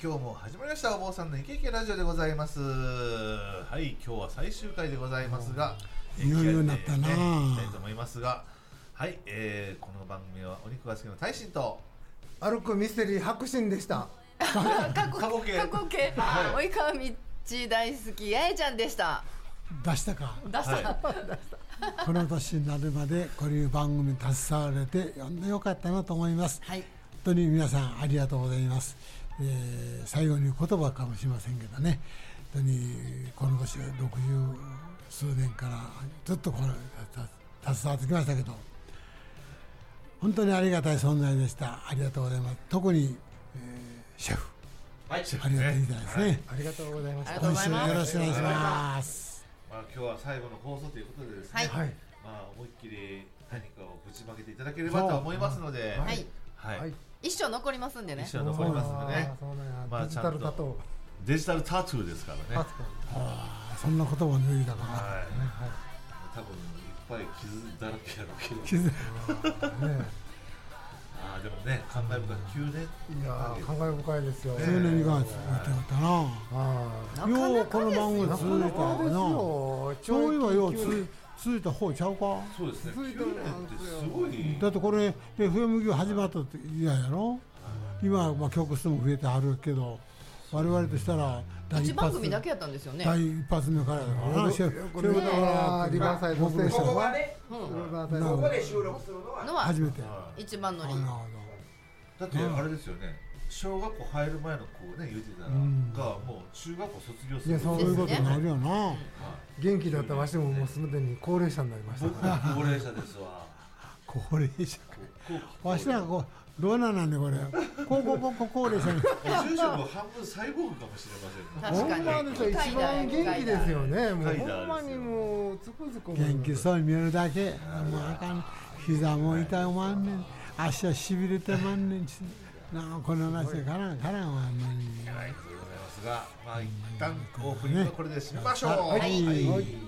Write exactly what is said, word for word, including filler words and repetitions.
今日も始まりましたお坊さんのイケイケラジオでございます。はい、今日は最終回でございますが、 いよいよになったな、 ね、いきたいと思いますが、はい、えー、この番組はお肉が好きの大臣と歩くミステリー白真でした。 過去過去形過去形、 はい、 及川みち大好き八重ちゃんでした。 出したか出した、 はこの年になるまでこういう番組に携われて呼んでよかったなと思います。 はい、 本当に皆さんありがとうございます。えー、最後に言葉かもしれませんけどね、本当にこの年ろくじゅう数年からずっとこの携わってきましたけど、本当にありがたい存在でした。ありがとうございます。特に、えー、シェフ、 はい、 ありがとうございますね、はい、 ありがとうございました。 ありがとうございます。 よろしくお願いします。 まあ、今日は最後の放送ということでですね、 はい、 はい、 まあ、思いっきり何かをぶちまけていただければと思いますので、 はい、 はいはい、 一生残りますんでね。 一生残りますのでね、 そうなんや、 まあデジタルタトデジタルタトゥーですからね、 ー。 あ、そんな言葉抜いたかな、 はい、 は多分いっぱい傷だらけやろうけど、 気づい。ね、 あーでもね、感慨深いきゅうねんいやー、感慨深いですよ。 きゅうねんにかげつ続いてよったな。 あようこの番組あ、 続いたよな。 よ。 そういえばようつつ続いた方ちゃうか。 そうですね、 続いてきゅうねんってすごい、 だってこれ エフエム 級始まったって嫌やろ。今はまあ曲数も増えてはるけど、我々としたら第一一発番組だけやったんですよね。 第一発目からやからな。シェフこれはリバーサイドステーションはここがね、 リバーサイドここで収録するのはのは初めて。 一番乗り。 なるほだってあれですよね、小学校入る前の子ね、言うてたら、 んがもう中学校卒業するいや、 ど。 そそういうことになるよな。 元気だったわしももうすでに高齢者になりました僕も高齢者ですわ。 高齢者。 こうわしらこうどうなんなんでこれ。高校高校高齢者に。 住所も半分サイボーグかもしれませんね。 確かにほんまですよ、一番元気ですよね。もう海外ほんまにもうつくづく思い元ます。 気そうに見えるだけ。もうあかん。膝も痛いまんねん。足はしびれてまんねん。なあ、この話でからんからんわ、あんまり。 はい、ありがとうございますが、まあ一旦オープニングはこれで締めましょう。 はい。 はい